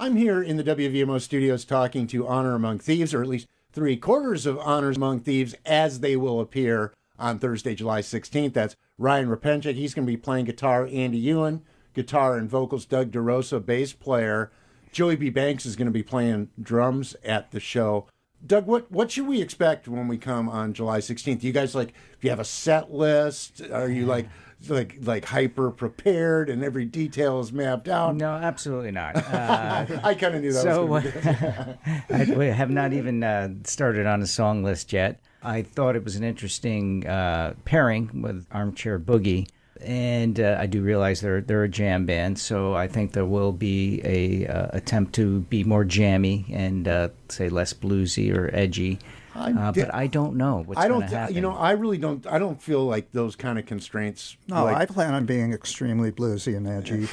I'm here in the WVMO studios talking to Honor Among Thieves, or at least 3/4 of Honors Among Thieves, as they will appear on Thursday, July 16th. That's Ryan Repenchik. He's going to be playing guitar. Andy Ewan, guitar and vocals. Doug DeRosa, bass player. Joey B. Banks is going to be playing drums at the show. Doug, what should we expect when we come on July 16th? Do you guys, do you have a set list? Are you like hyper prepared and every detail is mapped out? No, absolutely not. I kind of knew that was we have not even started on a song list yet. I thought it was an interesting pairing with Armchair Boogie. And I do realize they're a jam band, so I think there will be a attempt to be more jammy and say less bluesy or edgy. But I don't know what's going to happen. I really don't. I don't feel like those kind of constraints. No, I plan on being extremely bluesy and edgy.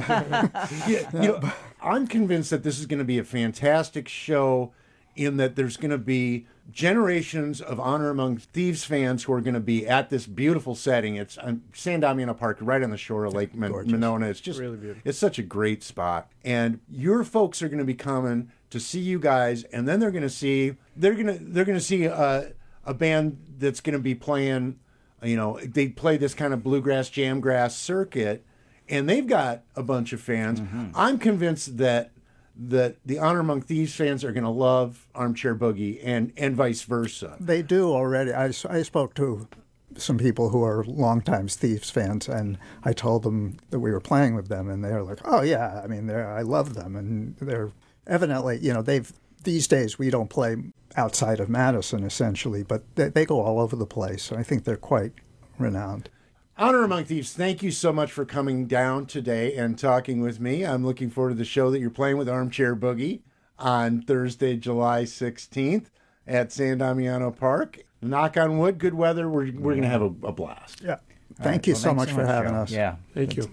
I'm convinced that this is going to be a fantastic show, in that there's going to be generations of Honor Among Thieves fans who are going to be at this beautiful setting. It's San Damiano Park, right on the shore of Lake Monona. It's just really beautiful. It's such a great spot, and your folks are going to be coming to see you guys, and then they're going to see a band that's going to be playing. They play this kind of bluegrass jamgrass circuit, and they've got a bunch of fans. Mm-hmm. I'm convinced that the Honor Among Thieves fans are going to love Armchair Boogie and vice versa. They do already. I spoke to some people who are longtime Thieves fans, and I told them that we were playing with them, and they're like, "Oh yeah, I mean, I love them," and they're evidently, these days we don't play outside of Madison essentially, but they go all over the place. So I think they're quite renowned. Honor Among Thieves, thank you so much for coming down today and talking with me. I'm looking forward to the show that you're playing with Armchair Boogie on Thursday, July 16th at San Damiano Park. Knock on wood, good weather. We're going to have a blast. Yeah. Thank you so much for having us. Yeah. Thank you.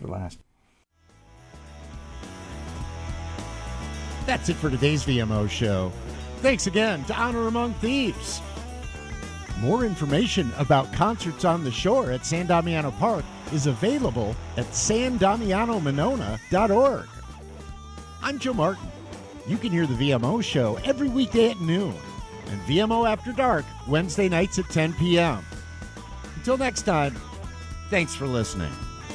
That's it for today's VMO show. Thanks again to Honor Among Thieves. More information about concerts on the shore at San Damiano Park is available at sandamianomonona.org. I'm Joe Martin. You can hear the VMO show every weekday at noon and VMO After Dark Wednesday nights at 10 p.m. Until next time, thanks for listening.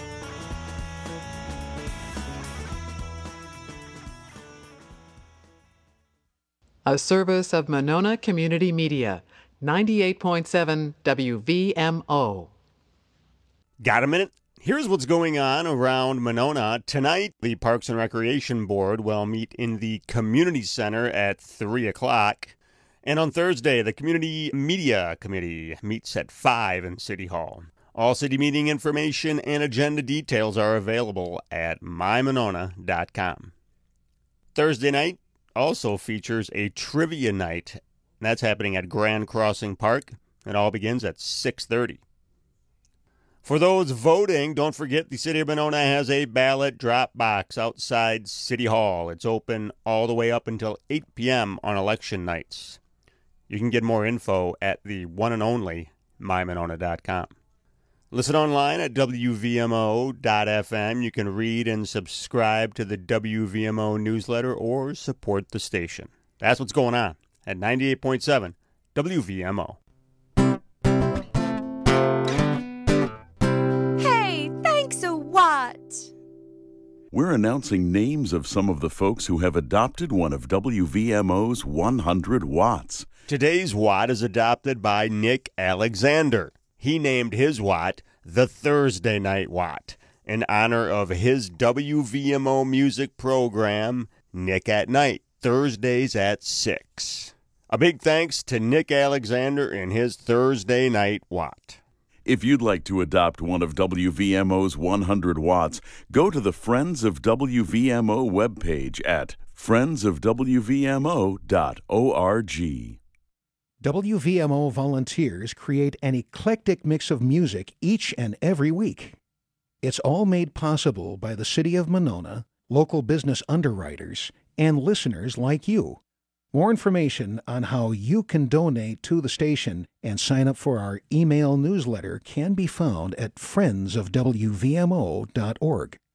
A service of Monona Community Media. 98.7 WVMO. Got a minute? Here's what's going on around Monona. Tonight, the Parks and Recreation Board will meet in the Community Center at 3 o'clock. And on Thursday, the Community Media Committee meets at 5 in City Hall. All city meeting information and agenda details are available at mymonona.com. Thursday night also features a trivia night. That's happening at Grand Crossing Park. It all begins at 6:30. For those voting, don't forget the City of Monona has a ballot drop box outside City Hall. It's open all the way up until 8 p.m. on election nights. You can get more info at the one and only mymonona.com. Listen online at WVMO.FM. You can read and subscribe to the WVMO newsletter or support the station. That's what's going on at 98.7 WVMO. Hey, thanks a what? We're announcing names of some of the folks who have adopted one of WVMO's 100 watts. Today's watt is adopted by Nick Alexander. He named his watt the Thursday Night Watt in honor of his WVMO music program, Nick at Night, Thursdays at 6. A big thanks to Nick Alexander and his Thursday Night Watt. If you'd like to adopt one of WVMO's 100 watts, go to the Friends of WVMO webpage at friendsofwvmo.org. WVMO volunteers create an eclectic mix of music each and every week. It's all made possible by the City of Monona, local business underwriters, and listeners like you. More information on how you can donate to the station and sign up for our email newsletter can be found at friendsofwvmo.org.